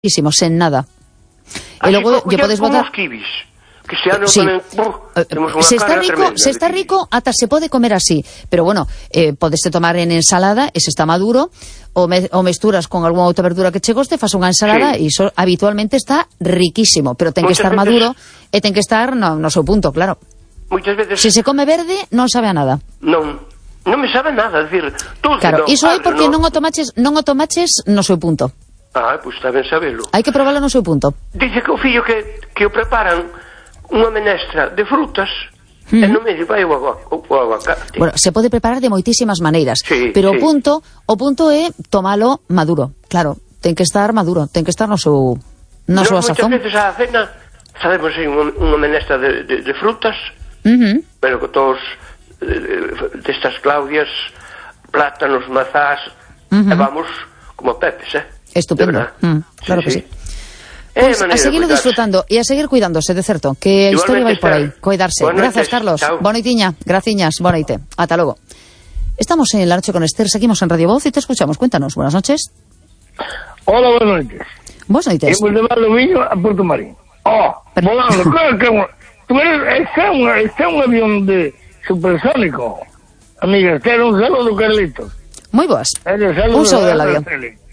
sen nada. E logo lle podes botar kibis. Que este ano sí. tamén, se está rico, ata se pode comer así, pero bueno, podeste tomar en ensalada, e se está maduro, o mesturas con algunha outra verdura que che goste, fas unha ensalada, e iso habitualmente está riquísimo, pero ten que estar maduro e ten que estar no seu punto, claro. Moitas veces se come verde, non sabe a nada. Non me sabe nada, decir, dulce, claro, iso é porque non o tomaches no seu punto. Pois está ben sabelo. Hai que probarlo no seu punto. Dice que o fillo que o preparan unha menestra de frutas e no medio vai o aguacate. Bueno, se pode preparar de moitísimas maneiras, sí, pero sí. O punto é tomalo maduro. Claro, ten que estar maduro, ten que estar na súa sazón. Moitas veces a cena sabemos unha menestra de frutas, pero con todos destas claudias, plátanos, mazás, e vamos como pepes, Estupendo, claro que sí. Pues a seguirlo disfrutando e a seguir cuidándose, de certo, que a historia vai por aí, cuidarse. Gracias, Carlos. Bonoitiña, graciñas, bonoite. Ata logo. Estamos en La Noche con Esther, seguimos en Radio Voz y te escuchamos. Cuéntanos, buenas noches. Hola, buenas noches. Buenas noches. Hemos de Valdoviño a Puerto Marín. Volando, claro que está un avión de supersónico. Amiga, quero un saludo, Carlitos. Moi boas. Un saludo del avión.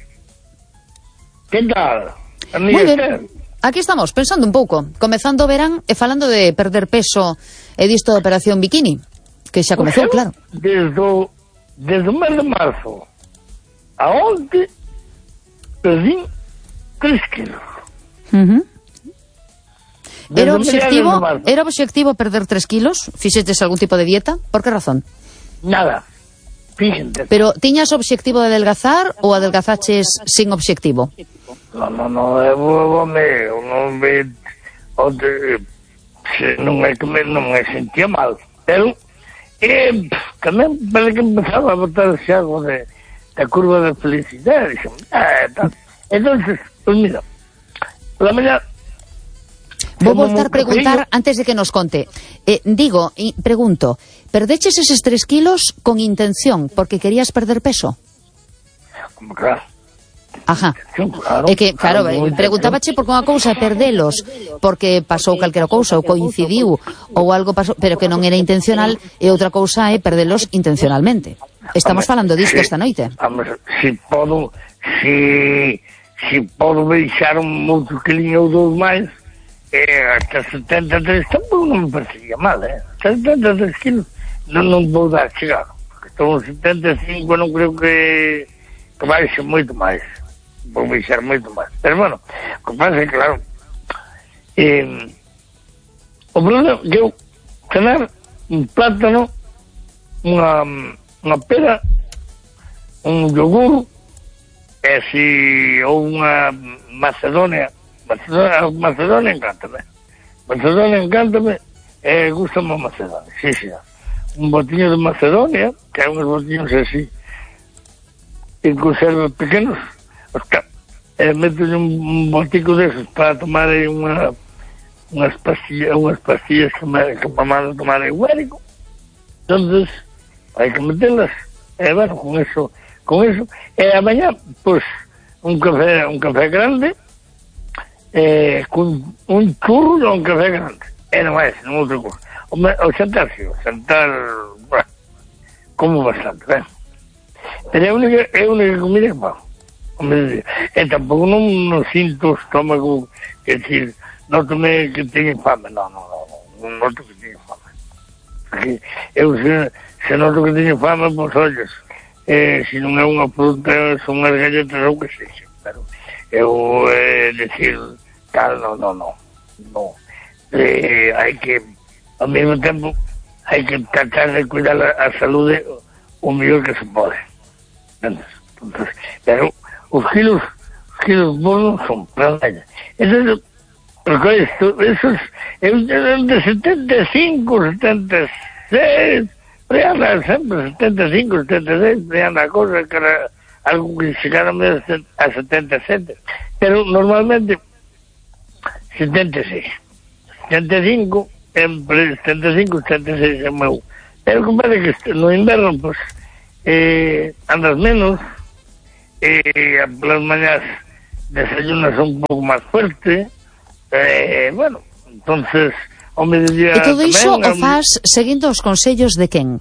Que tal? Moi ben, aquí estamos, pensando un pouco, comezando o verán e falando de perder peso e disto de Operación Bikini, que xa comezou, claro. Desde o mes de marzo a onte perdí 3 kilos. Era obxectivo perder 3 kilos? Fixestes algún tipo de dieta? Por que razón? Nada, fíxente. Pero tiñas obxectivo de adelgazar ou adelgazaches sin obxectivo? Non é que me sentía mal, pero tamén parece que empezaba a botar algo da curva de felicidade. Entonces, pues mira, la mañana vou voltar a preguntar antes de que nos conte. Pregunto, perdeches eses 3 kilos con intención porque querías perder peso? Como claro. Ajá. É que, claro, preguntábache por unha cousa perdelos porque pasou calquera cousa ou coincidiu ou algo pasou, pero que non era intencional, e outra cousa é perdelos intencionalmente. Estamos falando disto esta noite. Si podo deixar un outro quilinho ou dous máis, hasta 73 tampouco non me parecería mal, 73 kilos non vou dar chegado, porque estou 75, non creo que baixe moito máis. Vou baixar moito máis. Pero bueno, o que pasa é, claro, o problema é que eu cenar un plátano, unha pera, un yogur, ou unha macedonia. Macedonia encántame, gustame a macedonia, sí. Un botiño de macedonia, que hai uns botiños así, en conservas pequenos, meto un botico desos para tomar aí unhas pastillas que me mando tomar en Huérico. Entonces hai que metelas, bueno, con eso, a mañá, pues, un café grande, con un churro e un café grande, non máis, non outra cosa. O xantar, bueno, como bastante, pero é a única comida que pago. E tampouco non sinto o estómago, que decir, notome que teño fame, non noto que teño fame. Porque eu se noto que teño fame, pois olles, se non é unha fruta, son unhas galletas ou que sexa, pero eu decir tal, non. Hai que, ao mesmo tempo, hai que tratar de cuidar a saúde o mellor que se pode. Entonces, pero os kilos bonos son para nada. Entonces, porque esos de 75, 76, pre anda sempre 75, 76, pre anda a cosa que era algo que chegaron a 77, pero normalmente 76, 75, 76 é meu. Pero compadre que no inverno, pues, andas menos, las mañas desayunas un pouco máis fuerte, bueno, entonces ao mediodía e todo iso tamén, o faz seguindo os consellos de quen?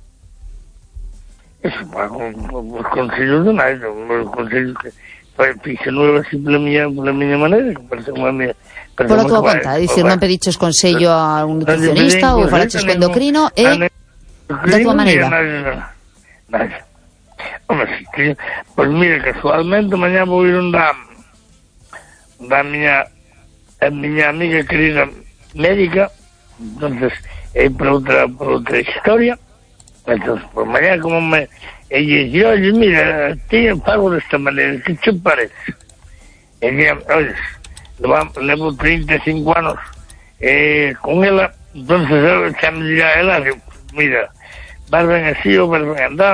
Eso, os consellos de nada, os consellos que fixe nueva así pola miña maneira, que parece unha miña... Pola tua conta, é dicir, non pediches consello a un nutricionista ou falaches co endocrino, da tua maneira? Nada. Home, si que, pois mira, casualmente, mañá vou ir da miña amiga querida médica, entonces, por outra historia, entonces, por mañá, como me... E dije, oye, mira, te pago desta maneira, que te parece? E dije, oye, levo 35 anos con ela, entonces xa me dirá ela, mira, vas ben así ou vas ben andar,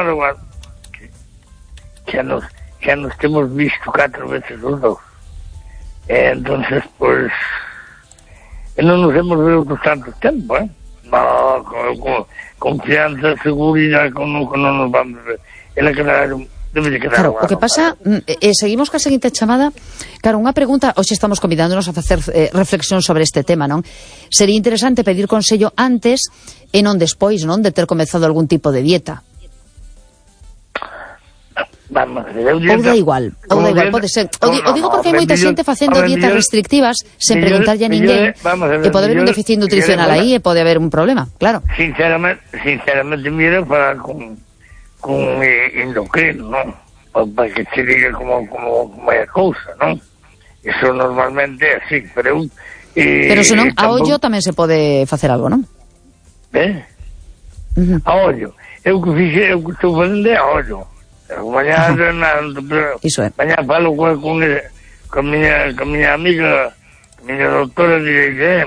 xa nos temos visto 4 veces os dous. Entonces, pues, non nos hemos visto tanto tempo, no, con confianza, seguridade, con non nos vamos a ver. Ela debe de quedar. Claro, o que pasa, seguimos ca seguinte chamada. Claro, unha pregunta, hoxe estamos convidándonos a facer reflexión sobre este tema, non? Sería interesante pedir consello antes e non despois, non? De ter comezado algún tipo de dieta. Vamos, ou da igual, pode ser. O digo porque hai moita xente facendo dietas restrictivas sen preguntarlle a ninguén, e pode haber un déficit nutricional aí e pode haber un problema, claro. Sinceramente, mira, falar con endocrino, non? Para que te diga como é a cousa, non? Eso normalmente é así, pero senón, a ollo tamén se pode facer algo, non? A ollo. Eu que estou facendo é a ollo. Mañá mañá falo con miña amiga, miña doutora, direi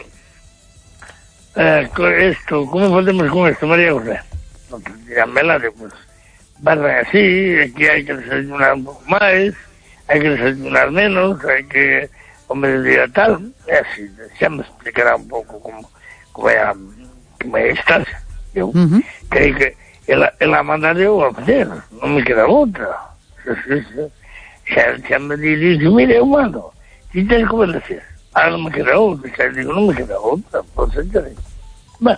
esto, como podemos con esto, María José? Dígamela, pues van así, aquí hai que desayunar un pouco máis, hai que desayunar menos, hai que ao mediodía tal, é así, xa me explicará un pouco como é a estancia. Eu creio que ela mandaré eu a fazer, non me queda outra. Xa me dice, mire, eu mando, si tens que obedecer. Non me queda outra, xa digo, non me queda outra, por ser que... Bueno,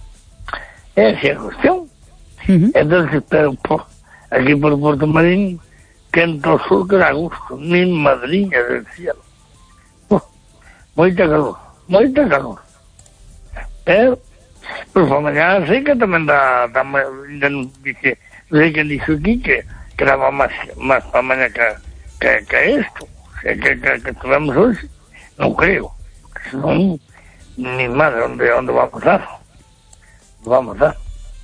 esa é a cuestión. Entonces, pero aquí por Porto Marín, quento sur que dá gusto, mi madriña del cielo. Moita calor. Pero pues mañá sei que tamén dá dice, non sei quen dixo aquí que daba máis para mañá que isto, que tivemos hoxe, non creo, senón ni madre onde vamos a dar.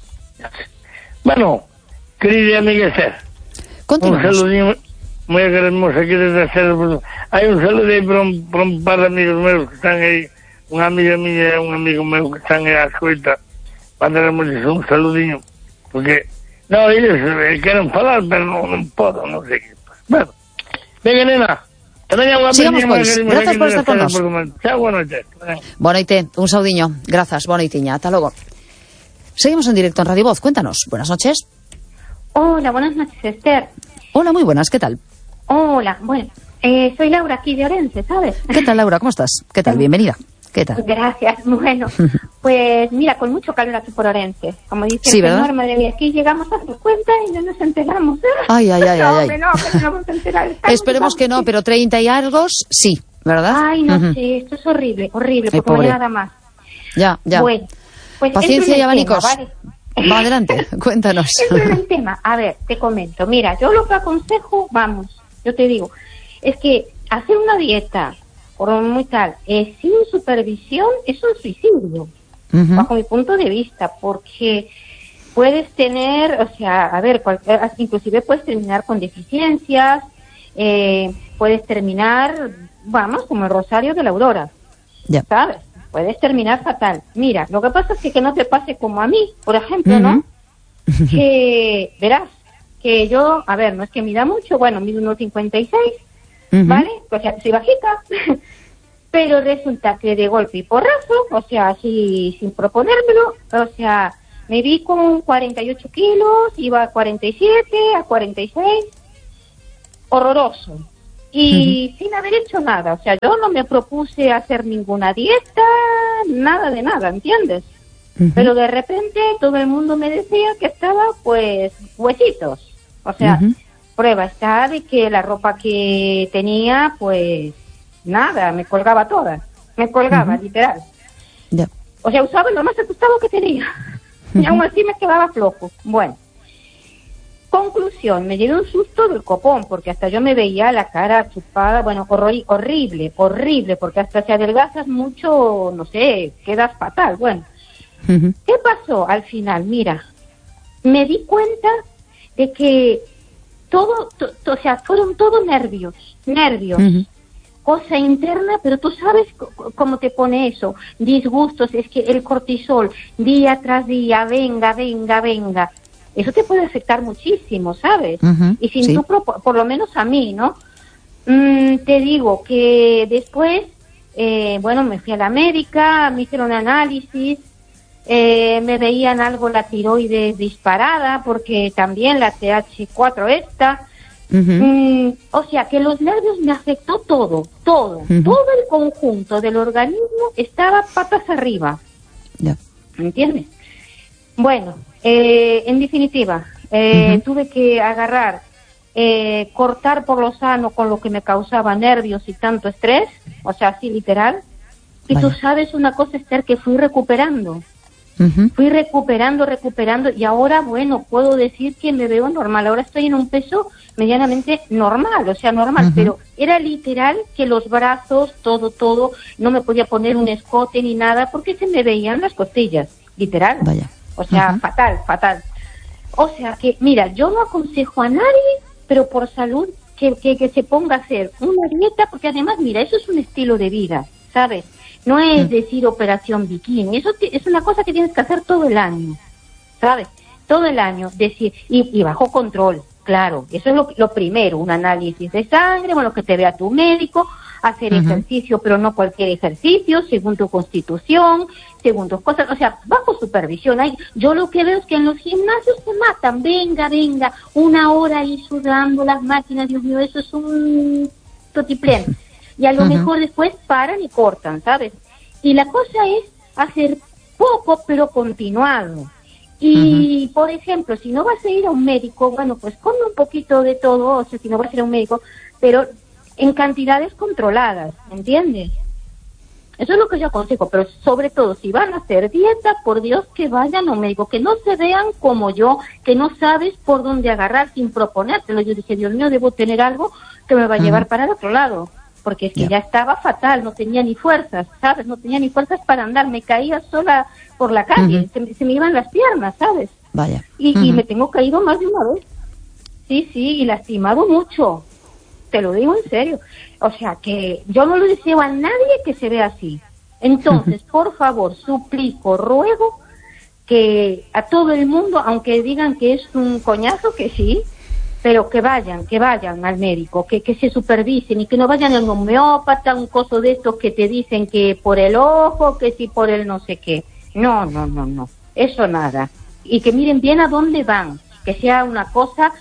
Bueno, querida amiga Esther, un saludinho moi agradecemos aquí desde Esther. Hai un saludo aí por un par de amigos meus que están aí, unha amiga miña e un amigo meu que están aí á escoita. Mandaremos un saludinho, porque eles queren falar, pero non podo, non sei que. Bueno, venga, nena, sigamos, pois. Grazas por estar con nos. Chao, boa noite. Boa noite, un saudiño. Grazas, boa noitiña, ata logo. Seguimos en directo en Radio Voz, cuéntanos. Buenas noches. Hola, buenas noches, Esther. Hola, muy buenas, ¿qué tal? Hola, bueno, soy Laura aquí de Orense, ¿sabes? ¿Qué tal, Laura? ¿Cómo estás? ¿Qué tal? Bienvenida. ¿Qué tal? Gracias, bueno, pues mira, con mucho calor aquí por Orense. Como dice el señor, madre mía, aquí llegamos a 50 y no nos enteramos. Ay. No, que no vamos a enterar. Esperemos que no, pero 30 y algo, sí, ¿verdad? Ay, no sé, esto es horrible, porque no hay nada más. Ya. Bueno, pues paciencia y abanicos. ¿Vale? Va adelante, cuéntanos. El tema, a ver, te comento. Mira, yo lo que aconsejo, yo te digo, es que hacer una dieta muy tal, sin supervisión, es un suicidio, bajo mi punto de vista, porque puedes tener, o sea, a ver, inclusive puedes terminar con deficiencias, puedes terminar, como el Rosario de la Aurora, ¿sabes? Puedes terminar fatal. Mira, lo que pasa es que no te pase como a mí, por ejemplo, ¿no? Que, verás, que yo, a ver, no es que mida mucho, mido 1,56, ¿vale? O sea, soy bajita, pero resulta que de golpe y porrazo, o sea, así sin proponérmelo, o sea, me vi con 48 kilos, iba a 47, a 46, horroroso. y sin haber hecho nada. O sea, yo no me propuse hacer ninguna dieta, nada de nada, ¿entiendes? Pero de repente todo el mundo me decía que estaba, pues, huesitos. O sea, prueba está de que la ropa que tenía, pues, nada, me colgaba toda. Me colgaba, literal. Yeah. O sea, usaba lo más ajustado que tenía. Y aún así me quedaba flojo. Bueno. Conclusión, me llevé un susto del copón, porque hasta yo me veía la cara chupada, bueno, horrible, porque hasta si adelgazas mucho, no sé, quedas fatal. Bueno, ¿qué pasó al final? Mira, me di cuenta de que todo, o sea, fueron todos nervios, cosa interna, pero tú sabes cómo te pone eso, disgustos, es que el cortisol, día tras día, venga, eso te puede afectar muchísimo, ¿sabes? Y sin tú, por lo menos a mí, ¿no? Te digo que después, bueno, me fui a la médica, me hicieron análisis, me veían algo la tiroides disparada, porque también la TH4 esta, o sea, que los nervios me afectó todo el conjunto del organismo estaba patas arriba, ¿me entiendes? Bueno, en definitiva, tuve que agarrar, cortar por lo sano con lo que me causaba nervios y tanto estrés, o sea, así literal. Y tú sabes una cosa, Esther, que fui recuperando, y ahora, bueno, puedo decir que me veo normal. Ahora estoy en un peso medianamente normal, o sea, normal, pero era literal que los brazos, todo, no me podía poner un escote ni nada porque se me veían las costillas, literal. O sea, fatal. O sea que, mira, yo no aconsejo a nadie, pero por salud, que se ponga a hacer una dieta, porque además, mira, eso es un estilo de vida, ¿sabes? No es decir operación bikini, eso es una cosa que tienes que hacer todo el año, ¿sabes? Todo el año, decir, y bajo control, claro, eso es lo primero, un análisis de sangre, bueno, que te vea tu médico, hacer ejercicio, pero no cualquier ejercicio, según tu constitución, según tus cosas, o sea, bajo supervisión. Yo lo que veo es que en los gimnasios se matan, venga, una hora ahí sudando las máquinas, Dios mío, eso es un totiplén. Y a lo mejor después paran y cortan, ¿sabes? Y la cosa es hacer poco, pero continuado. Y, por ejemplo, si no vas a ir a un médico, bueno, pues come un poquito de todo, o sea, si no vas a ir a un médico, pero en cantidades controladas, ¿entiendes? Eso es lo que yo aconsejo, pero sobre todo, si van a hacer dieta, por Dios, que vayan a un médico, que no se vean como yo, que no sabes por dónde agarrar sin proponértelo. Yo dije, Dios mío, debo tener algo que me va a llevar para el otro lado, porque es que ya estaba fatal, no tenía ni fuerzas, ¿sabes? No tenía ni fuerzas para andar, me caía sola por la calle, se me iban las piernas, ¿sabes? Y me tengo caído más de una vez. Sí, y lastimado mucho. Te lo digo en serio. O sea, que yo no le deseo a nadie que se vea así. Entonces, por favor, suplico, ruego que a todo el mundo, aunque digan que es un coñazo, que sí, pero que vayan al médico, que se supervisen y que no vayan a un homeópata, un coso de estos que te dicen que por el ojo, que sí por el no sé qué. No, eso nada. Y que miren bien a dónde van, que sea una cosa...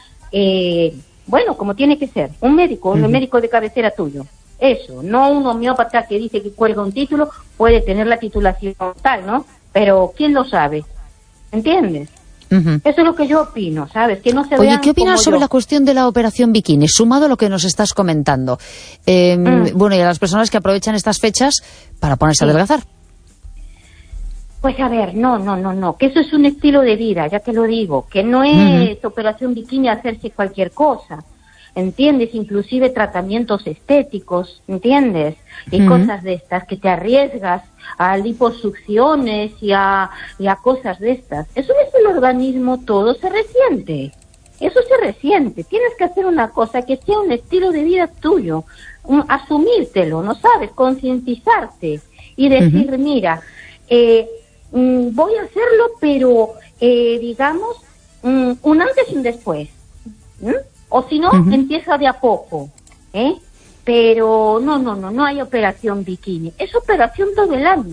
bueno, como tiene que ser, un médico de cabecera tuyo, eso, no un homeópata que dice que cuelga un título, puede tener la titulación tal, ¿no? Pero ¿quién lo sabe? ¿Entiendes? Eso es lo que yo opino, ¿sabes? Que no se vean. Oye, ¿qué opinas sobre la cuestión de la operación bikini, sumado a lo que nos estás comentando? Bueno, y a las personas que aprovechan estas fechas para ponerse a adelgazar. Pues a ver, no, que eso es un estilo de vida, ya te lo digo, que no es operación bikini hacerse cualquier cosa, ¿entiendes? Inclusive tratamientos estéticos, ¿entiendes? Y cosas de estas, que te arriesgas a liposucciones y a cosas de estas. Eso es el organismo, todo se resiente, tienes que hacer una cosa que sea un estilo de vida tuyo, asumírtelo, ¿no sabes? Concientizarte y decir, mira, voy a hacerlo, pero digamos un antes y un después, o si no, empieza de a poco, pero no hay operación bikini, es operación todo el año,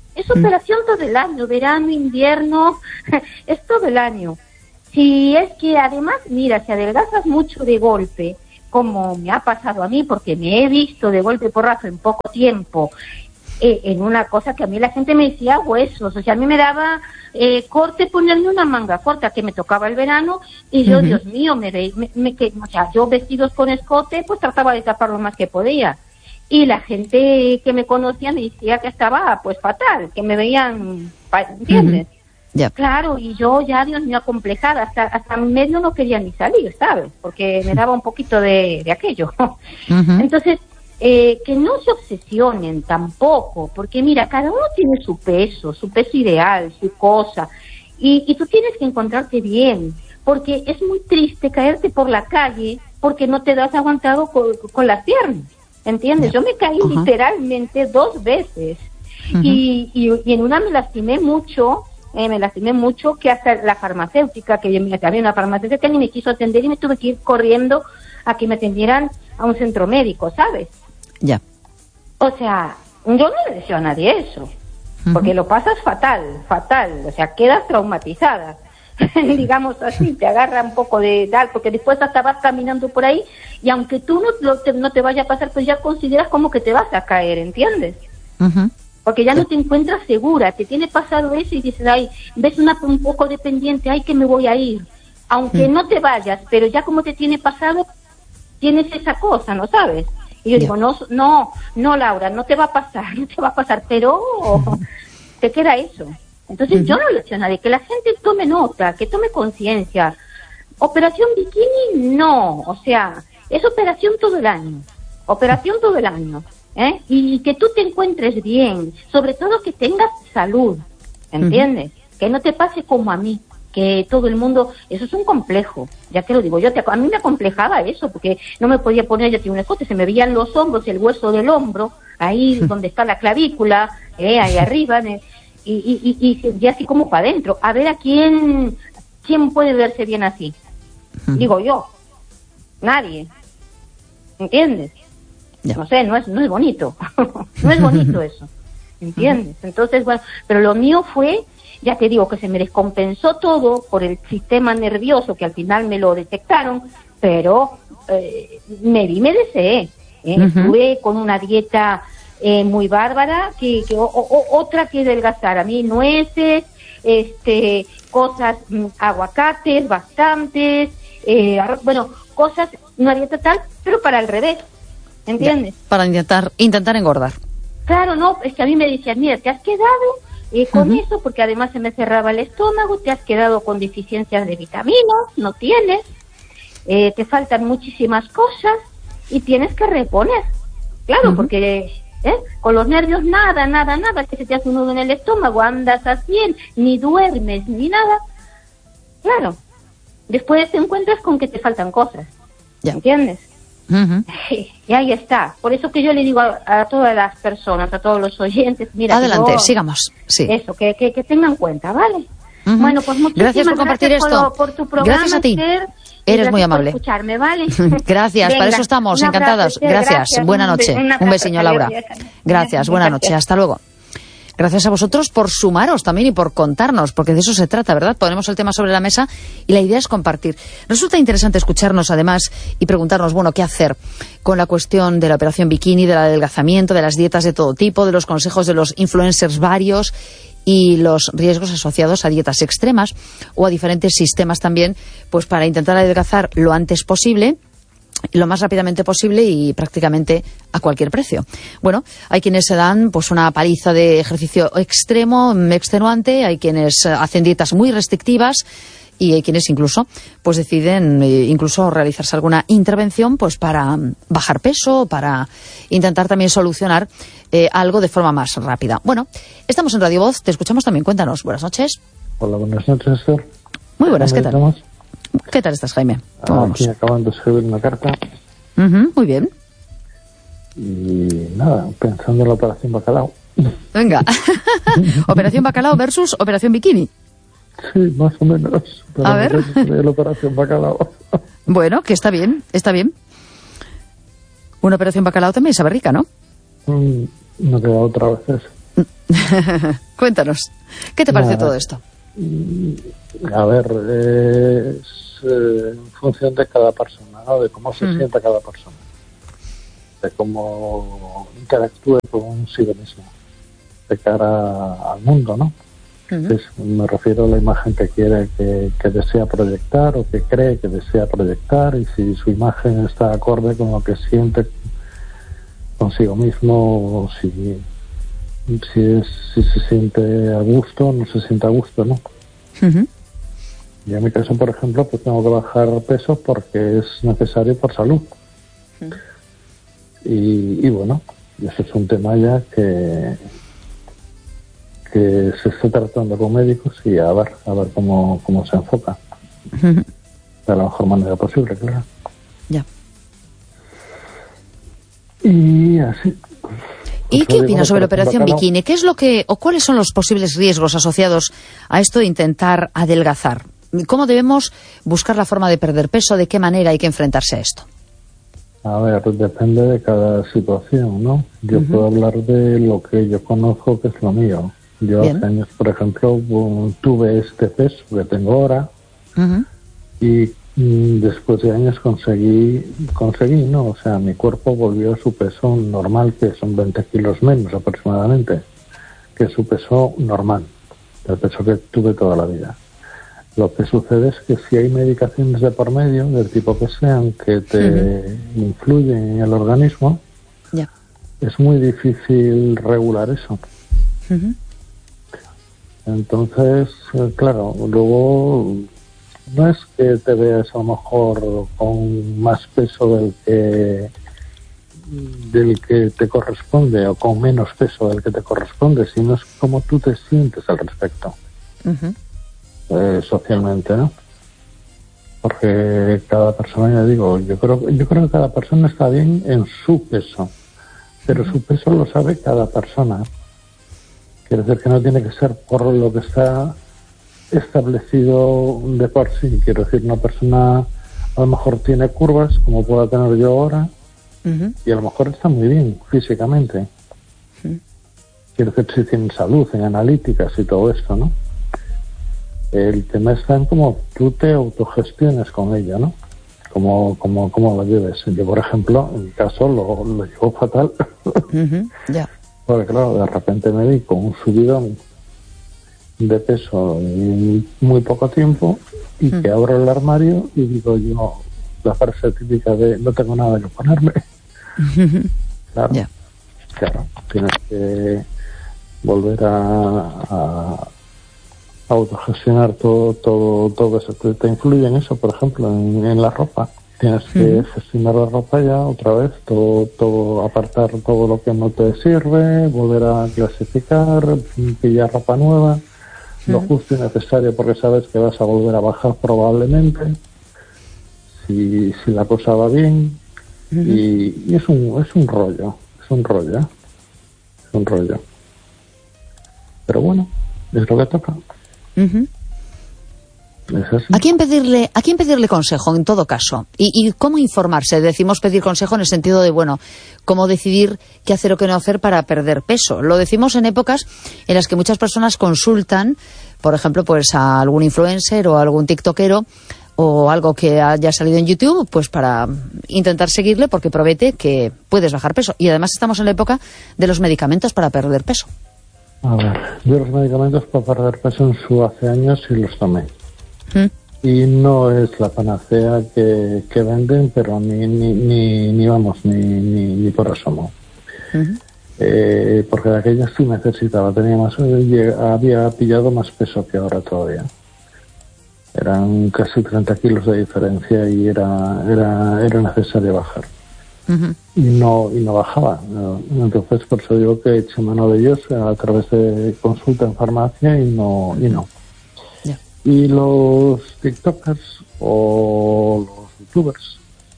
verano, invierno, es todo el año. Si es que además, mira, si adelgazas mucho de golpe, como me ha pasado a mí, porque me he visto de golpe y porrazo en poco tiempo en una cosa que a mí la gente me decía huesos, o sea, a mí me daba corte ponerme una manga corta que me tocaba el verano y yo, Dios mío, o sea, yo vestidos con escote, pues trataba de tapar lo más que podía. Y la gente que me conocía me decía que estaba pues fatal, que me veían, ¿entiendes? Yeah. Claro, y yo ya, Dios mío, acomplejada, hasta medio no quería ni salir, ¿sabes? Porque me daba un poquito de aquello. Entonces, que no se obsesionen tampoco, porque mira, cada uno tiene su peso ideal, su cosa, y tú tienes que encontrarte bien, porque es muy triste caerte por la calle porque no te das aguantado con las piernas. ¿Entiendes? Yo me caí literalmente 2 veces y en una me lastimé mucho, que hasta la farmacéutica, que había una farmacéutica ni me quiso atender y me tuve que ir corriendo a que me atendieran a un centro médico, ¿sabes? Ya. O sea, yo no le deseo a nadie eso, porque lo pasas fatal, o sea, quedas traumatizada. Digamos así, te agarra un poco de tal, porque después hasta vas caminando por ahí y aunque tú no te vaya a pasar, pues ya consideras como que te vas a caer, ¿entiendes? Porque ya no te encuentras segura, te tiene pasado eso y dices, ay, ves un poco de pendiente, ay, que me voy a ir, aunque no te vayas, pero ya como te tiene pasado, tienes esa cosa, ¿no sabes? Y yo digo, no, Laura, no te va a pasar, pero te queda eso. Entonces yo no le deseo a nadie, que la gente tome nota, que tome conciencia. Operación bikini, no, o sea, es operación todo el año, y que tú te encuentres bien, sobre todo que tengas salud, ¿entiendes? Que no te pase como a mí, que todo el mundo, eso es un complejo, ya te lo digo, a mí me acomplejaba eso, porque no me podía poner, ya tenía un escote, se me veían los hombros, el hueso del hombro, ahí donde está la clavícula, ahí arriba, y así como para adentro, a ver a quién puede verse bien así. Digo yo, nadie, ¿entiendes? Yeah. No sé, no es bonito, no es bonito eso, ¿entiendes? Entonces, bueno, pero lo mío fue, ya te digo, que se me descompensó todo por el sistema nervioso, que al final me lo detectaron, pero me deseé, estuve con una dieta muy bárbara, que otra que adelgazar, a mí nueces, cosas, aguacates, bastantes, bueno, cosas, una dieta tal, pero para el revés, ¿entiendes? Ya, para intentar engordar. Claro, no, es que a mí me decían, mira, te has quedado con eso, porque además se me cerraba el estómago, te has quedado con deficiencias de vitaminas, no tienes, te faltan muchísimas cosas y tienes que reponer, claro, porque con los nervios nada, que se te hace un nudo en el estómago, andas a 100, ni duermes, ni nada, claro, después te encuentras con que te faltan cosas, ¿entiendes? Y ahí está, por eso que yo le digo a todas las personas, a todos los oyentes, mira, adelante, sigamos, sí. Eso, que tengan en cuenta, ¿vale? Bueno, pues muchísimas gracias por compartir esto. Por tu programa, gracias a ti. Esther, eres muy amable. Por escucharme, ¿vale? Gracias, venga, para eso estamos, encantados. Gracias. Buena noche. Un besiño, Laura. Gracias, buena noche. Hasta luego. Gracias a vosotros por sumaros también y por contarnos, porque de eso se trata, ¿verdad? Ponemos el tema sobre la mesa y la idea es compartir. Resulta interesante escucharnos además y preguntarnos, bueno, ¿qué hacer con la cuestión de la operación bikini, del adelgazamiento, de las dietas de todo tipo, de los consejos de los influencers varios y los riesgos asociados a dietas extremas o a diferentes sistemas también, pues para intentar adelgazar lo antes posible, lo más rápidamente posible y prácticamente a cualquier precio. Bueno, hay quienes se dan pues una paliza de ejercicio extenuante, hay quienes hacen dietas muy restrictivas y hay quienes incluso pues deciden incluso realizarse alguna intervención pues para bajar peso, para intentar también solucionar algo de forma más rápida. Bueno, estamos en Radio Voz, te escuchamos también, cuéntanos. Buenas noches. Hola, buenas noches, Esther. Muy buenas, ¿qué tal? Estamos? ¿Qué tal estás, Jaime? Aquí acabando de escribir una carta. Muy bien. Y nada, pensando en la operación Bacalao. Venga. ¿Operación Bacalao versus operación Bikini? Sí, más o menos. Pero a ver. La operación Bacalao. Bueno, que está bien, está bien. Una operación Bacalao también sabe rica, ¿no? No queda otra vez eso. Cuéntanos, ¿qué te parece todo esto? A ver, en función de cada persona, ¿no? De cómo se sienta cada persona, de cómo interactúe consigo mismo de cara al mundo, ¿no? Entonces, me refiero a la imagen que quiere, que desea proyectar o que cree que desea proyectar, y si su imagen está acorde con lo que siente consigo mismo, o si se siente a gusto o no se siente a gusto, ¿no? Y en mi caso, por ejemplo, pues tengo que bajar peso porque es necesario por salud. Y bueno, eso es un tema ya que se está tratando con médicos y a ver cómo se enfoca de la mejor manera posible, claro. Ya. Y así. ¿Y qué opinas sobre la operación bikini? ¿Qué es lo que, o cuáles son los posibles riesgos asociados a esto de intentar adelgazar? ¿Cómo debemos buscar la forma de perder peso? ¿De qué manera hay que enfrentarse a esto? A ver, depende de cada situación, ¿no? Yo puedo hablar de lo que yo conozco, que es lo mío. Yo hace años, por ejemplo, tuve este peso que tengo ahora y después de años conseguí, ¿no? O sea, mi cuerpo volvió a su peso normal, que son 20 kilos menos aproximadamente, que es su peso normal, el peso que tuve toda la vida. Lo que sucede es que si hay medicaciones de por medio, del tipo que sean, que te influyen en el organismo, es muy difícil regular eso. Entonces, claro, luego no es que te veas a lo mejor con más peso del que te corresponde o con menos peso del que te corresponde, sino es como tú te sientes al respecto, socialmente, ¿no? Porque cada persona, ya digo, yo creo que cada persona está bien en su peso, pero su peso lo sabe cada persona. Quiere decir que no tiene que ser por lo que está establecido de por sí. Quiero decir, una persona a lo mejor tiene curvas, como pueda tener yo ahora, y a lo mejor está muy bien físicamente. Quiero decir, si tienen salud, en analíticas y todo esto, ¿no? El tema está en cómo tú te autogestiones con ella, ¿no? Cómo lo lleves. Yo, por ejemplo, en mi caso lo llevo fatal. Porque claro, de repente me vi con un subidón de peso en muy poco tiempo y que abro el armario y digo yo, la frase típica de no tengo nada que ponerme. Claro, tienes que volver a autogestionar todo eso. Te influye en eso, por ejemplo, en la ropa. Tienes que gestionar la ropa ya otra vez, todo apartar todo lo que no te sirve, volver a clasificar, pillar ropa nueva, lo justo y necesario, porque sabes que vas a volver a bajar probablemente, si la cosa va bien, y es un rollo. Pero bueno, es lo que toca. ¿A quién pedirle consejo en todo caso? ¿Y cómo informarse? Decimos pedir consejo en el sentido de, bueno, cómo decidir qué hacer o qué no hacer para perder peso. Lo decimos en épocas en las que muchas personas consultan, por ejemplo, pues a algún influencer o a algún tiktokero o algo que haya salido en YouTube, pues para intentar seguirle porque promete que puedes bajar peso. Y además estamos en la época de los medicamentos para perder peso. A ver, yo los medicamentos para perder peso en su hace años sí los tomé. Y no es la panacea que venden, pero ni por asomo. Porque de aquella sí necesitaba, había pillado más peso que ahora todavía. Eran casi 30 kilos de diferencia y era necesario bajar. Y no bajaba. Entonces, por eso digo que eché mano de ellos a través de consulta en farmacia y no. Y los tiktokers o los youtubers,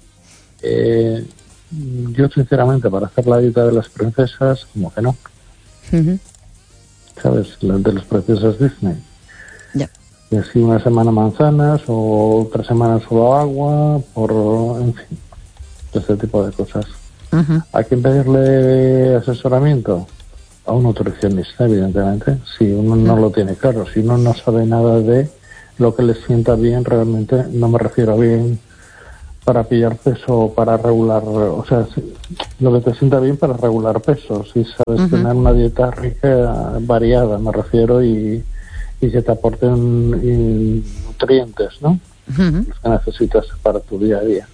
yo sinceramente para hacer la dieta de las princesas, como que no. ¿Sabes? De las princesas Disney. Y así una semana manzanas o 3 semanas solo agua, en fin, este tipo de cosas. ¿Hay que pedirle asesoramiento? A un nutricionista, evidentemente, si uno no lo tiene claro, si uno no sabe nada de lo que les sienta bien realmente. No me refiero a bien para pillar peso o para regular, o sea, lo que te sienta bien para regular peso, si sabes tener una dieta rica, variada, me refiero, y que te aporten nutrientes, ¿no? Los que necesitas para tu día a día.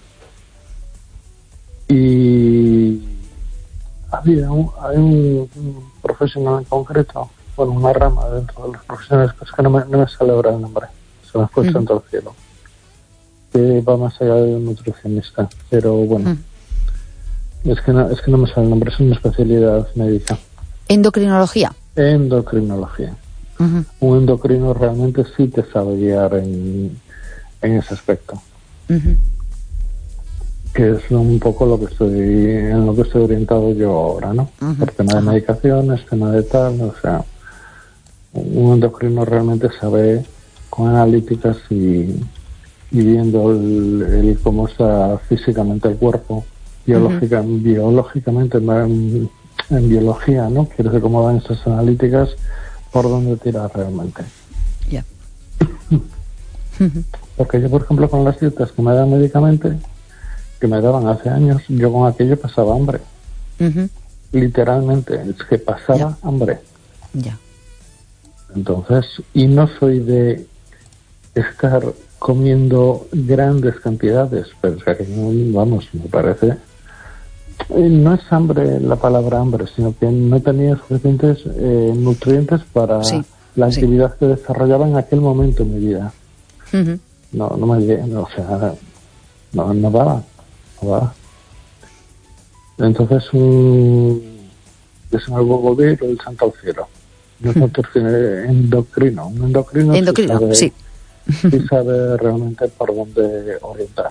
Y hay un profesional en concreto, bueno, una rama dentro de los profesionales, que es que no me sale ahora el nombre, se me fue el santo al cielo, que va más allá de un nutricionista, pero bueno, es que no me sale el nombre, es una especialidad médica. ¿Endocrinología? Endocrinología. Un endocrino realmente sí te sabe guiar en ese aspecto. Que es un poco en lo que estoy orientado yo ahora, ¿no? Por tema de medicaciones, tema de tal, o sea, un endocrino realmente sabe con analíticas y viendo el cómo está físicamente el cuerpo, biológicamente, en biología, ¿no? Quiere decir cómo van esas analíticas, por dónde tirar realmente. Yeah. Porque yo, por ejemplo, con las dietas que me dan medicamente, que me daban hace años, yo con aquello pasaba hambre. Literalmente, es que pasaba hambre. Entonces, y no soy de estar comiendo grandes cantidades, pero es que aquello, vamos, me parece, no es hambre la palabra hambre, sino que no tenía suficientes nutrientes para la actividad que desarrollaba en aquel momento en mi vida. No daba. Entonces es algo gobierno del santo al cielo. No es endocrino. Un endocrino sí sabe realmente por dónde orientar.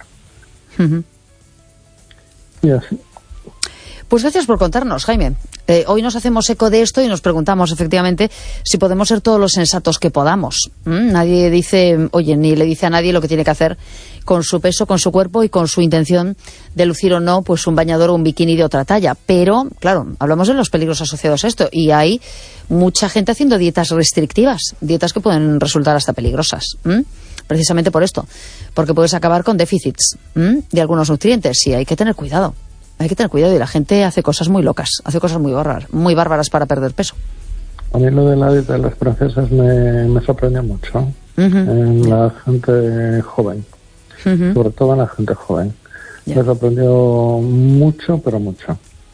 Y así. Pues gracias por contarnos, Jaime. Hoy nos hacemos eco de esto y nos preguntamos efectivamente si podemos ser todos los sensatos que podamos. Nadie dice, ni le dice a nadie lo que tiene que hacer con su peso, con su cuerpo y con su intención de lucir o no pues un bañador o un bikini de otra talla. Pero, claro, hablamos de los peligros asociados a esto y hay mucha gente haciendo dietas restrictivas, dietas que pueden resultar hasta peligrosas. Precisamente por esto, porque puedes acabar con déficits de algunos nutrientes y hay que tener cuidado. Hay que tener cuidado y la gente hace cosas muy locas, hace cosas muy bárbaras para perder peso. A mí lo de la dieta de las princesas me sorprendió mucho en la gente joven, sobre todo en la gente joven. Me sorprendió mucho, pero mucho,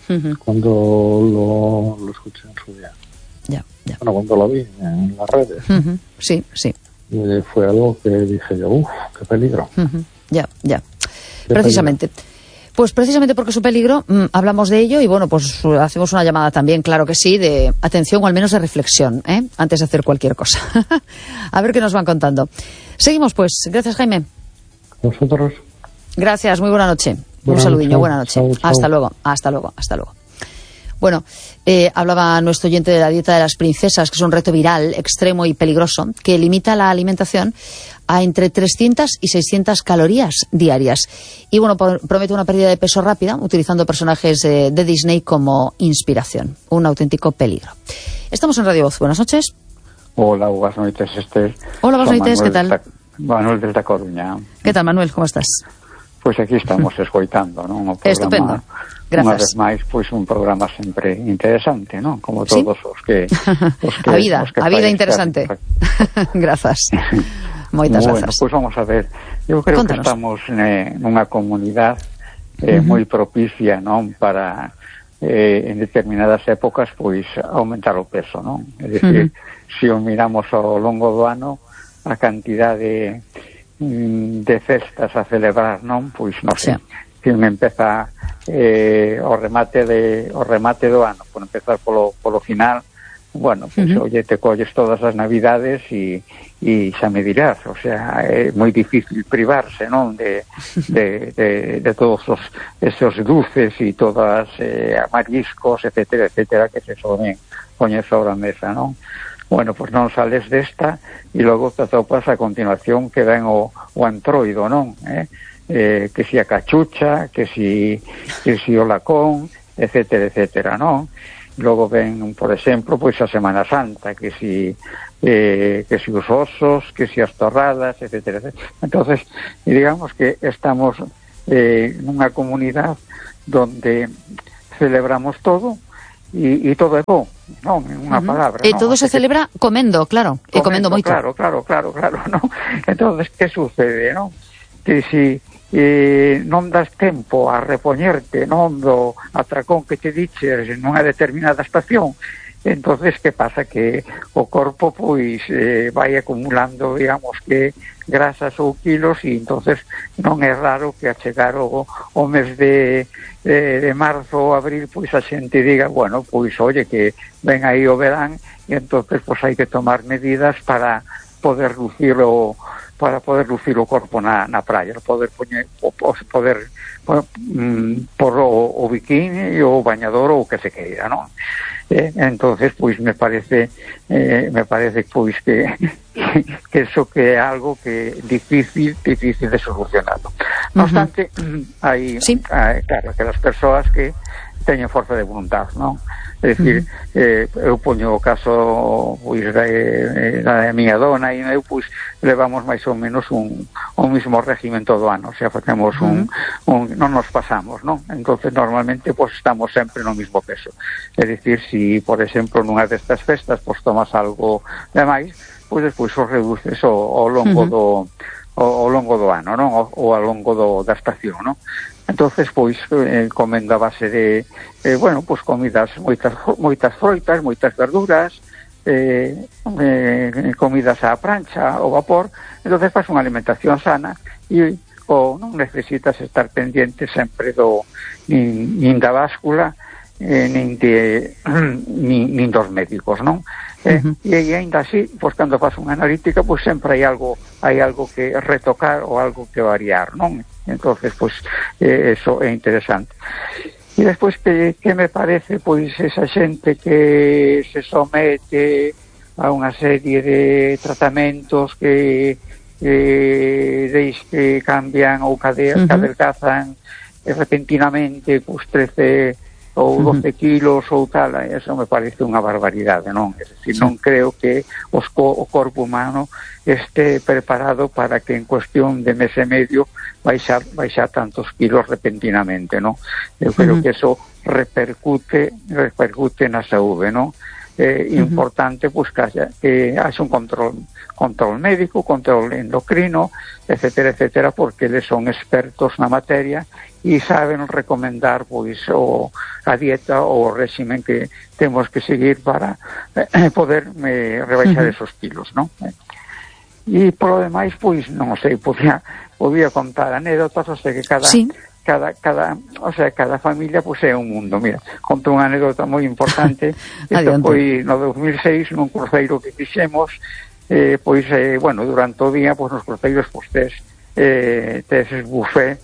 cuando lo escuché en su día. Bueno, cuando lo vi en las redes. Sí. Y fue algo que dije yo, qué peligro. Precisamente. Pues precisamente porque es un peligro, hablamos de ello y bueno, pues hacemos una llamada también, claro que sí, de atención o al menos de reflexión, antes de hacer cualquier cosa. A ver qué nos van contando. Seguimos pues. Gracias, Jaime. Vosotros. Gracias, muy buena noche. Un saludillo, buena noche. Chao. Hasta luego. Bueno, hablaba nuestro oyente de la dieta de las princesas, que es un reto viral, extremo y peligroso, que limita la alimentación a entre 300 y 600 calorías diarias. Y bueno, promete una pérdida de peso rápida, utilizando personajes de Disney como inspiración. Un auténtico peligro. Estamos en Radio Voz. Buenas noches. Hola, buenas noches, Esther. Hola, buenas noches, ¿qué tal? Manuel desde Coruña. ¿Qué tal, Manuel? ¿Cómo estás? Pois aquí estamos escoitando, non? O programa, estupendo. Gracias. Unha vez máis, pois un programa sempre interesante, non? Como todos os que a vida interesante. Grazas. Moitas bueno, grazas. Pois vamos a ver. Eu creo Contanos. Que estamos nunha comunidade moi propicia, non? Para en determinadas épocas pois aumentar o peso, non? É dicir, se o miramos ao longo do ano, a cantidade de festas a celebrar, non? Pois non sei, que empeza o remate do ano, por empezar polo final, bueno, pois oye, te colles todas as navidades e xa me dirás, o sea, é moi difícil privarse, non? De todos esos dulces e todas mariscos, etcétera, que se soben poñer sobre a mesa, non? Bueno, pues non sales desta e logo te atopas a continuación que ven o antroido, non? Que si a cachucha, que si o lacón, etcétera, non? logo ven, por exemplo, pois a Semana Santa, que si os osos, que si as torradas, etcétera, etcétera. Entonces, digamos que estamos nunha comunidade donde celebramos todo e todo é bo, non? En unha palabra, e todo se celebra comendo, claro, e comendo moito. Claro, non? Entonces, que sucede, non? Que si non das tempo a repoñerte, non, do atracón que te diches nunha determinada estación, entonces, que pasa? Que o corpo, pois, vai acumulando, digamos, que grasas ou kilos, e entonces non é raro que a chegar o mes de marzo ou abril, pois a xente diga, bueno, pois, oye, que ven aí o verán, e entonces, pois, hai que tomar medidas para poder lucir o corpo na praia, poder por o bikini ou o bañador ou o que se queira, non? Entonces, pois, me parece pois que eso que é algo que difícil de solucionarlo. No obstante, hai, claro, que as persoas que teñen forza de voluntad, non? É dicir, eu poño o caso, pois, da miña dona, e eu, pois, levamos máis ou menos un mismo régimen todo o ano, o sea, facemos non nos pasamos, non? Entonces, normalmente, pois, estamos sempre no mismo peso. É dicir, si, por exemplo, nunha destas festas, pois, tomas algo de máis, pois, despois o reduces ao longo do ano, non? Ou ao longo da estación, non? Entonces, pois, comendo a base de, pois, comidas, moitas froitas, moitas verduras, comidas á prancha, ao vapor. Entonces, faz unha alimentación sana e non necesitas estar pendiente sempre nin da báscula, nin dos médicos, non? E ainda así, pois, cando faz unha analítica, pois, sempre hai algo que retocar ou algo que variar, non? Entonces, pois, eso é interesante. E despois, que me parece, pois, esa xente que se somete a unha serie de tratamentos que cambian ou que adelgazan repentinamente, pois, 13 ou 12 kilos ou tal, eso me parece unha barbaridade, non? É dicir, non creo que o corpo humano este preparado para que en cuestión de mes e medio baixar tantos kilos repentinamente, non? Eu creo que eso repercute na saúde, non? É importante, pois, que haxa un control médico, control endocrino, etcétera, etcétera, porque eles son expertos na materia e saben recomendar, pois, a dieta ou o régimen que temos que seguir para poder rebaixar esos kilos, non? E polo demais, pois, non sei, podía contar anécdotas, o sea, que cada familia, pois, é un mundo. Mira, conto unha anécdota moi importante. Isto foi no 2006, nun cruceiro que fixemos, durante o día, pois, nos cruceiros, pois, tes buffet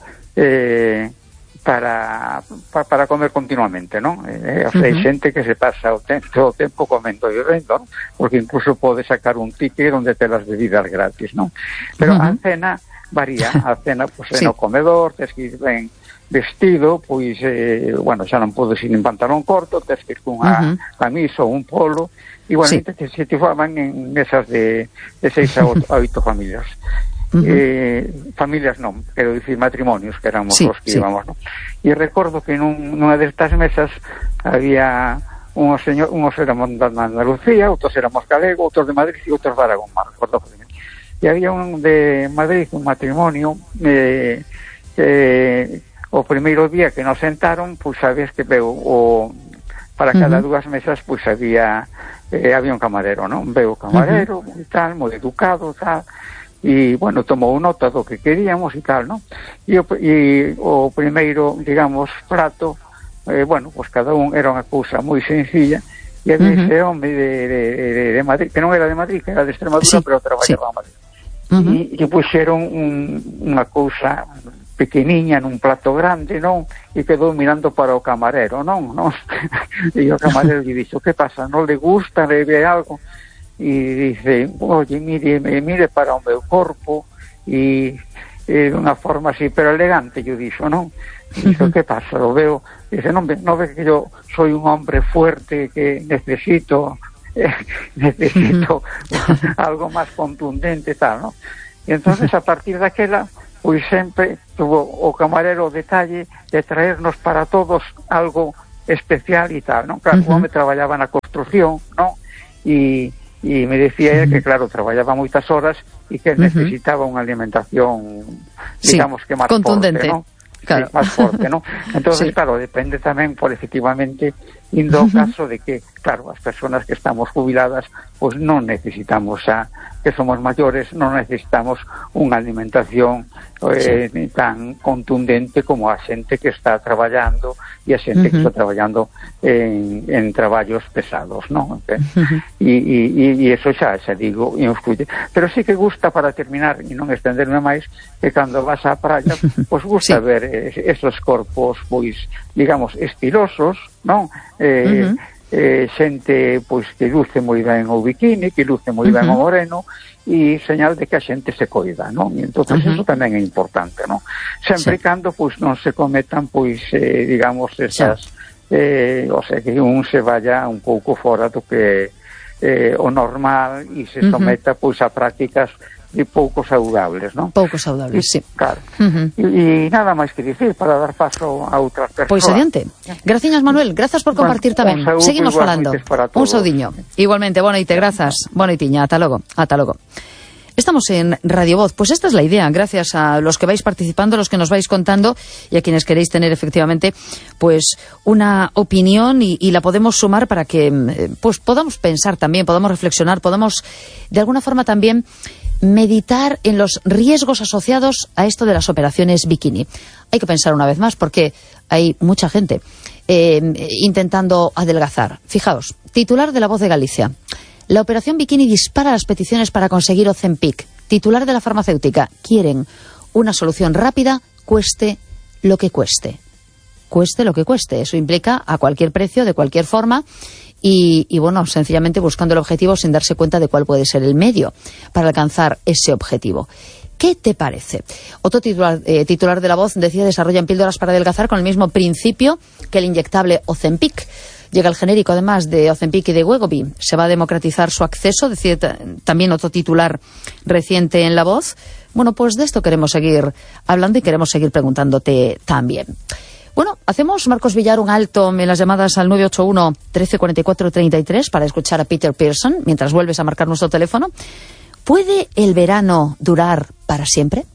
para comer continuamente, non? Hai xente que se pasa todo o tempo comendo e bebendo, non? Porque incluso pode sacar un ticket onde te las bebidas gratis, non? Pero a cena varía, a cena, pois, no comedor, tes que ir ben vestido, pois, xa non podes ir en pantalón corto, tes que ir cunha camisa ou un polo, igualmente se te forman en mesas de 6 a 8 familias. Familias non, quero dicir matrimonios, que éramos os que íbamos, non? E recordo que nunha destas mesas había unhos éramos de Andalucía, outros éramos galego, outros de Madrid e outros de Aragón, recordo. E había un de Madrid, un matrimonio, o primeiro día que nos sentaron, pois, sabes que para cada dúas mesas, pois, había un camarero, non? Veu o camarero, e tal, moi educado, tal, e, bueno, tomou nota do que queríamos e tal, non? E o primeiro, digamos, prato, pois cada un era unha cousa moi sencilla, e había ese home de Madrid, que non era de Madrid, que era de Extremadura, pero traballaba a Madrid. E puxeron unha cousa pequeniña nun plato grande, non? E quedou mirando para o camarero, non? E o camarero lle dixo, que pasa, non le gusta, le ve algo? E dice, oye, mire para o meu corpo e dunha forma así, pero elegante, yo dixo, non? Dixo, que pasa? O veo, dice, non ve que yo soy un hombre fuerte que necesito algo máis contundente e tal, non? E entonces, a partir daquela, pois sempre tuvo o camarero o detalle de traernos para todos algo especial e tal, non? Claro, o home traballaba na construcción, non? E me decía que, claro, traballaba moitas horas e que necesitaba unha alimentación, digamos, que máis contundente, forte, non? Claro. Sí, máis forte, non? Entonces, claro, depende tamén, por efectivamente, indo ao caso de que, claro, as persoas que estamos jubiladas, pois non necesitamos que somos maiores, non necesitamos unha alimentación tan contundente como a xente que está traballando e a xente que está traballando en traballos pesados, non? E eso xa digo, influye. Pero sí que gusta, para terminar, e non extenderme máis, que cando vas á praia, pois gusta ver esos corpos, pois, digamos, estilosos, non? Xente, pois, que luce moi ben o bikini, que luce moi ben o moreno, e señal de que a xente se coida, non? E entonces eso tamén é importante, non? Sempre e cando, pois, non se cometan, pois, digamos, esas, o sea, que un se vaya un pouco fora do que o normal e se someta, pois, a prácticas de pouco saudables, non? Pouco saudables, sí. Claro. E nada máis que dicir para dar paso a outras persoas. Pois adiante. Graciñas, Manuel, grazas por compartir tamén. Seguimos falando. Un saudiño. Igualmente, boa noite, grazas. Boa noitiña, ata logo. Ata logo. Estamos en Radio Voz, pues esta es la idea, gracias a los que vais participando, los que nos vais contando y a quienes queréis tener efectivamente pues una opinión y la podemos sumar para que pues podamos pensar también, podamos reflexionar, podamos de alguna forma también meditar en los riesgos asociados a esto de las operaciones bikini. Hay que pensar una vez más porque hay mucha gente intentando adelgazar. Fijaos, titular de La Voz de Galicia. La operación bikini dispara las peticiones para conseguir Ozempic. Titular de la farmacéutica. Quieren una solución rápida, cueste lo que cueste. Cueste lo que cueste. Eso implica a cualquier precio, de cualquier forma. Y bueno, sencillamente buscando el objetivo sin darse cuenta de cuál puede ser el medio para alcanzar ese objetivo. ¿Qué te parece? Otro titular de La Voz decía: desarrollan píldoras para adelgazar con el mismo principio que el inyectable Ozempic. Llega el genérico, además de Ozempic y de Wegovy. Se va a democratizar su acceso, decía también otro titular reciente en La Voz. Bueno, pues de esto queremos seguir hablando y queremos seguir preguntándote también. Bueno, hacemos, Marcos Villar, un alto en las llamadas al 981 1344 33 para escuchar a Peter Pearson mientras vuelves a marcar nuestro teléfono. ¿Puede el verano durar para siempre?